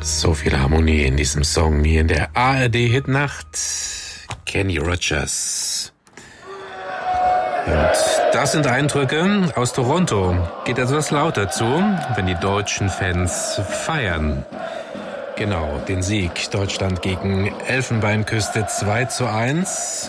So viel Harmonie in diesem Song hier in der ARD-Hitnacht. Kenny Rogers. Und das sind Eindrücke aus Toronto. Geht etwas lauter zu, wenn die deutschen Fans feiern. Genau, den Sieg Deutschland gegen Elfenbeinküste 2:1.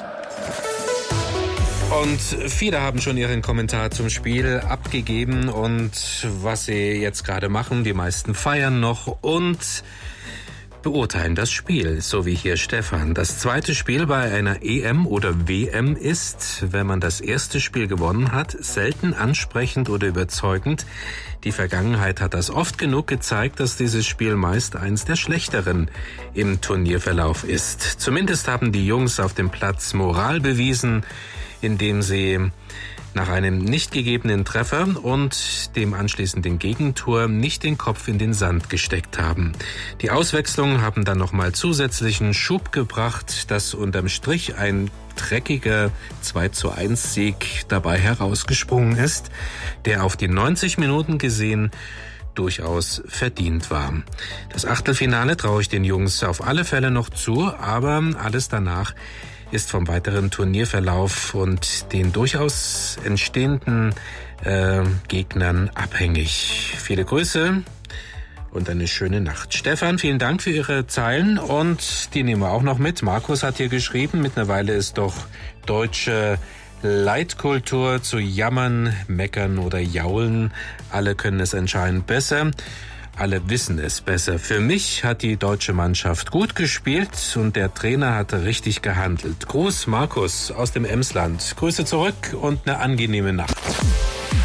Und viele haben schon ihren Kommentar zum Spiel abgegeben und was sie jetzt gerade machen. Die meisten feiern noch und beurteilen das Spiel, so wie hier Stefan. Das zweite Spiel bei einer EM oder WM ist, wenn man das erste Spiel gewonnen hat, selten ansprechend oder überzeugend. Die Vergangenheit hat das oft genug gezeigt, dass dieses Spiel meist eins der schlechteren im Turnierverlauf ist. Zumindest haben die Jungs auf dem Platz Moral bewiesen, indem sie nach einem nicht gegebenen Treffer und dem anschließenden Gegentor nicht den Kopf in den Sand gesteckt haben. Die Auswechslungen haben dann nochmal zusätzlichen Schub gebracht, dass unterm Strich ein dreckiger 2:1 Sieg dabei herausgesprungen ist, der auf die 90 Minuten gesehen durchaus verdient war. Das Achtelfinale traue ich den Jungs auf alle Fälle noch zu, aber alles danach ist vom weiteren Turnierverlauf und den durchaus entstehenden Gegnern abhängig. Viele Grüße und eine schöne Nacht. Stefan, vielen Dank für Ihre Zeilen und die nehmen wir auch noch mit. Markus hat hier geschrieben, mittlerweile ist doch deutsche Leitkultur zu jammern, meckern oder jaulen. Alle können es anscheinend besser. Alle wissen es besser. Für mich hat die deutsche Mannschaft gut gespielt und der Trainer hatte richtig gehandelt. Gruß Markus aus dem Emsland. Grüße zurück und eine angenehme Nacht.